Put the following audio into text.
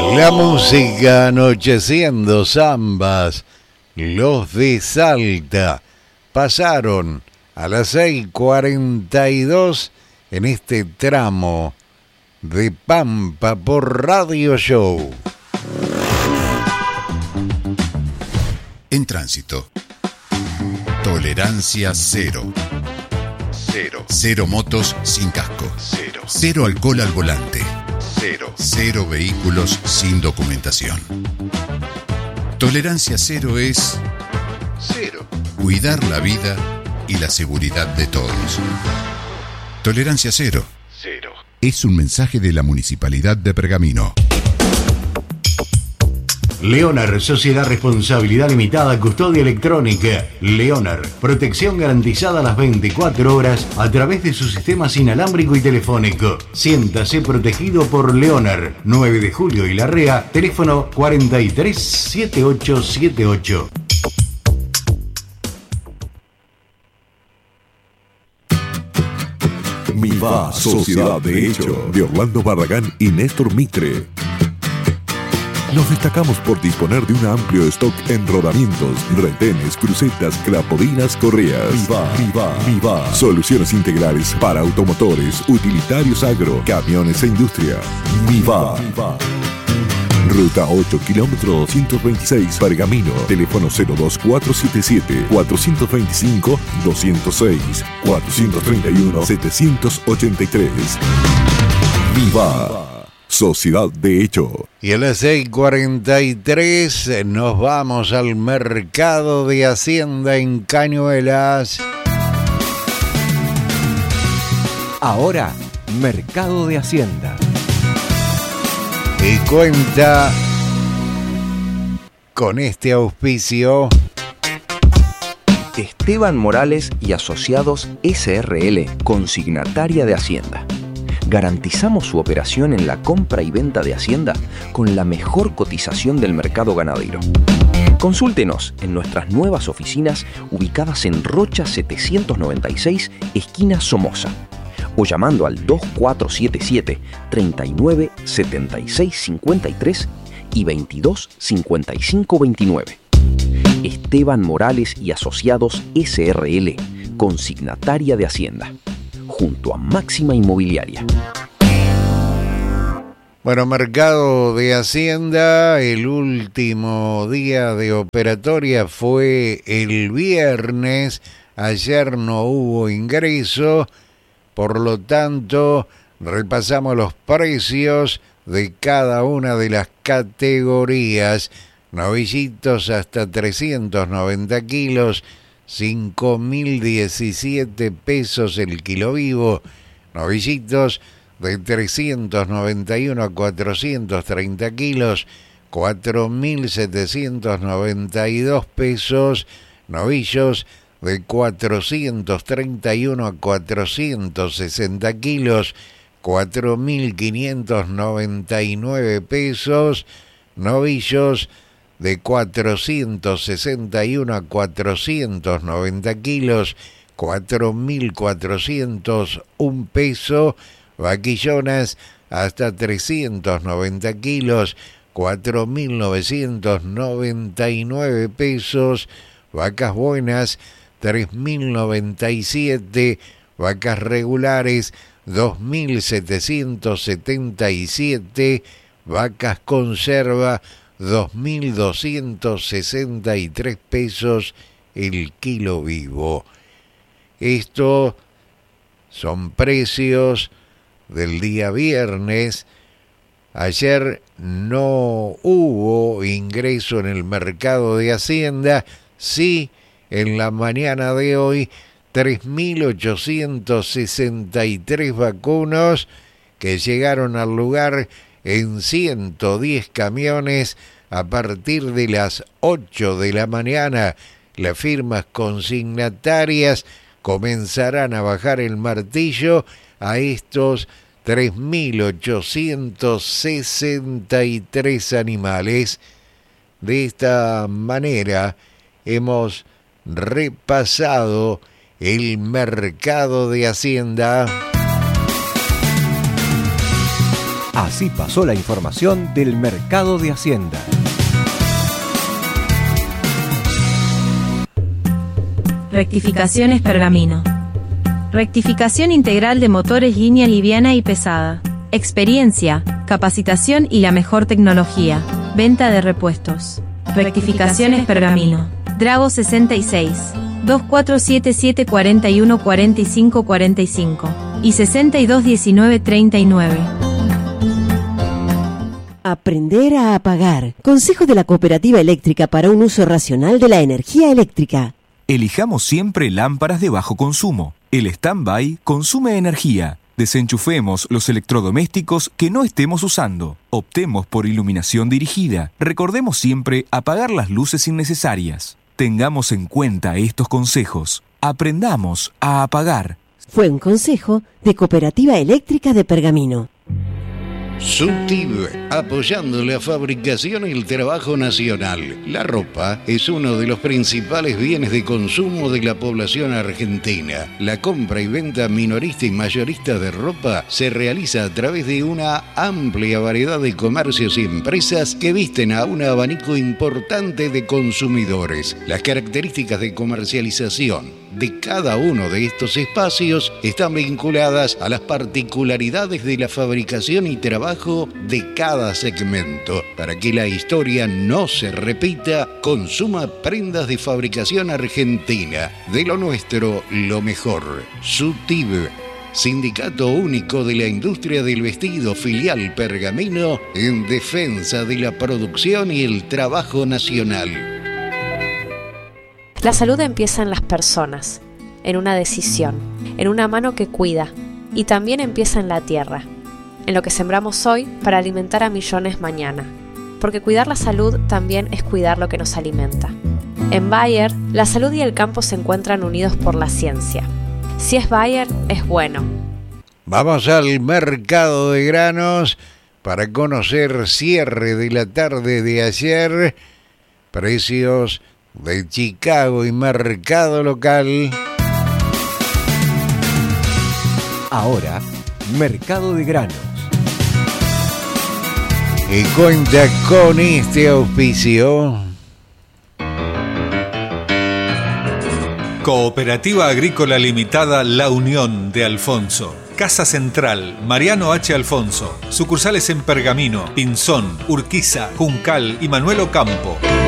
La música anocheciendo, zambas, los de Salta pasaron a las 6:42 en este tramo de Pampa por Radio Show. En tránsito. Tolerancia cero. Cero motos sin casco. Cero alcohol al volante. Cero vehículos sin documentación. Tolerancia cero es cuidar la vida y la seguridad de todos. Tolerancia cero. Es un mensaje de la Municipalidad de Pergamino. Leonar, Sociedad Responsabilidad Limitada, Custodia Electrónica. Leonar, protección garantizada las 24 horas a través de su sistema inalámbrico y telefónico. Siéntase protegido por Leonar. 9 de julio y Larrea, teléfono 437878. Miva, Sociedad de Hecho, de Orlando Barragán y Néstor Mitre. Nos destacamos por disponer de un amplio stock en rodamientos, retenes, crucetas, clapodinas, correas. Miva. Soluciones integrales para automotores, utilitarios agro, camiones e industria. Miva. Ruta 8, kilómetro 226, Pergamino. Teléfono 02477-425-206, 431-783. Miva. Sociedad de Hecho. Y a las 6:43 nos vamos al mercado de Hacienda en Cañuelas. Ahora, Mercado de Hacienda. Y cuenta con este auspicio. Esteban Morales y Asociados SRL, consignataria de Hacienda. Garantizamos su operación en la compra y venta de Hacienda con la mejor cotización del mercado ganadero. Consúltenos en nuestras nuevas oficinas ubicadas en Rocha 796, esquina Somoza, o llamando al 2477 39 76 53 y 22 55 29. Esteban Morales y Asociados SRL, consignataria de Hacienda, junto a Máxima Inmobiliaria. Bueno, mercado de Hacienda, el último día de operatoria fue el viernes. Ayer no hubo ingreso, por lo tanto, repasamos los precios de cada una de las categorías. Novillitos hasta 390 kilos, 5.017 pesos el kilo vivo. Novillitos de 391 a 430 kilos, 4.792 pesos. Novillos de 431 a 460 kilos, 4.599 pesos. Novillos de 461 a 490 kilos, 4.401 pesos. Vaquillonas hasta 390 kilos, 4.999 pesos. Vacas buenas, 3.097. Vacas regulares, 2.777. Vacas conserva, 2.263 pesos el kilo vivo. Estos son precios del día viernes. Ayer no hubo ingreso en el mercado de Hacienda. Sí, en la mañana de hoy, 3.863 vacunos que llegaron al lugar en 110 camiones a partir de las 8 de la mañana. Las firmas consignatarias comenzarán a bajar el martillo a estos 3.863 animales. De esta manera hemos repasado el mercado de Hacienda. Así pasó la información del mercado de Hacienda. Rectificaciones Pergamino. Rectificación integral de motores línea liviana y pesada. Experiencia, capacitación y la mejor tecnología. Venta de repuestos. Rectificaciones Pergamino. Drago 66, 2477 41 45 45 y 62 19 39. Aprender a apagar. Consejo de la Cooperativa Eléctrica para un uso racional de la energía eléctrica. Elijamos siempre lámparas de bajo consumo. El stand-by consume energía. Desenchufemos los electrodomésticos que no estemos usando. Optemos por iluminación dirigida. Recordemos siempre apagar las luces innecesarias. Tengamos en cuenta estos consejos. Aprendamos a apagar. Fue un consejo de Cooperativa Eléctrica de Pergamino. SUTIB, apoyando la fabricación y el trabajo nacional. La ropa es uno de los principales bienes de consumo de la población argentina. La compra y venta minorista y mayorista de ropa se realiza a través de una amplia variedad de comercios y empresas que visten a un abanico importante de consumidores. Las características de comercialización de cada uno de estos espacios están vinculadas a las particularidades de la fabricación y trabajo de cada segmento. Para que la historia no se repita, consuma prendas de fabricación argentina. De lo nuestro, lo mejor. SUTIB, Sindicato Único de la Industria del Vestido, filial Pergamino, en defensa de la producción y el trabajo nacional. La salud empieza en las personas, en una decisión, en una mano que cuida, y también empieza en la tierra, en lo que sembramos hoy para alimentar a millones mañana, porque cuidar la salud también es cuidar lo que nos alimenta. En Bayer, la salud y el campo se encuentran unidos por la ciencia. Si es Bayer, es bueno. Vamos al mercado de granos para conocer cierre de la tarde de ayer, precios de Chicago y mercado local. Ahora, mercado de granos. Y cuenta con este auspicio. Cooperativa Agrícola Limitada La Unión de Alfonso. Casa Central, Mariano H. Alfonso. Sucursales en Pergamino, Pinzón, Urquiza, Juncal y Manuel Ocampo.